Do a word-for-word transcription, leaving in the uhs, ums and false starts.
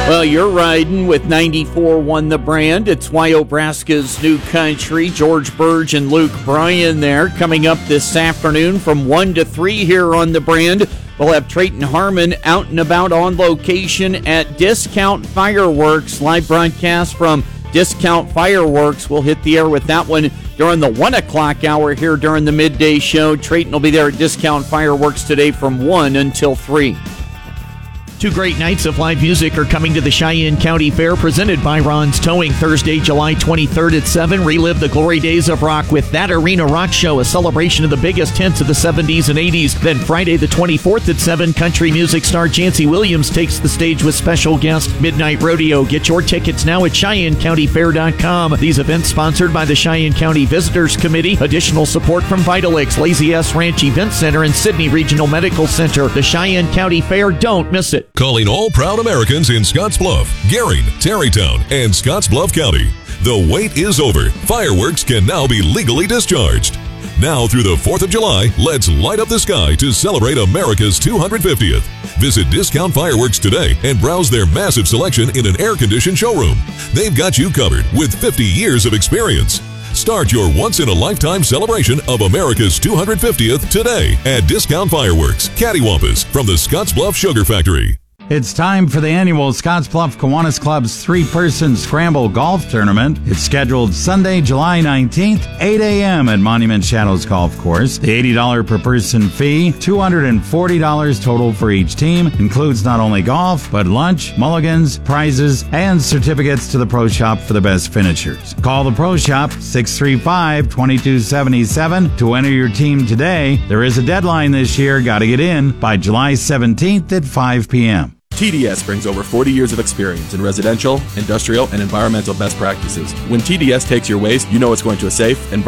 Well, you're riding with ninety-four one The Brand. It's Wyobraska's New Country. George Burge and Luke Bryan there coming up this afternoon from one to three here on The Brand. We'll have Trayton Harmon out and about on location at Discount Fireworks. Live broadcast from Discount Fireworks. We'll hit the air with that one during the one o'clock hour here during the midday show. Trayton will be there at Discount Fireworks today from one until three. Two great nights of live music are coming to the Cheyenne County Fair, presented by Ron's Towing. Thursday, July twenty-third at seven. Relive the glory days of rock with That Arena Rock Show, a celebration of the biggest hits of the seventies and eighties. Then Friday the twenty-fourth at seven, country music star Jancy Williams takes the stage with special guest Midnight Rodeo. Get your tickets now at Cheyenne County Fair dot com. These events sponsored by the Cheyenne County Visitors Committee. Additional support from Vitalix, Lazy S Ranch Event Center, and Sydney Regional Medical Center. The Cheyenne County Fair, don't miss it. Calling all proud Americans in Scottsbluff, Gering, Tarrytown, and Scottsbluff County. The wait is over. Fireworks can now be legally discharged. Now through the fourth of July, let's light up the sky to celebrate America's two hundred fiftieth. Visit Discount Fireworks today and browse their massive selection in an air-conditioned showroom. They've got you covered with fifty years of experience. Start your once-in-a-lifetime celebration of America's two hundred fiftieth today at Discount Fireworks, Cattywampus, from the Scottsbluff Sugar Factory. It's time for the annual Scottsbluff Kiwanis Club's three-person Scramble Golf Tournament. It's scheduled Sunday, July nineteenth, eight a.m. at Monument Shadows Golf Course. The eighty dollars per person fee, two hundred forty dollars total for each team, includes not only golf, but lunch, mulligans, prizes, and certificates to the Pro Shop for the best finishers. Call the Pro Shop, six three five, two two seven seven, to enter your team today. There is a deadline this year. Got to get in by July seventeenth at five p.m. T D S brings over forty years of experience in residential, industrial, and environmental best practices. When T D S takes your waste, you know it's going to a safe and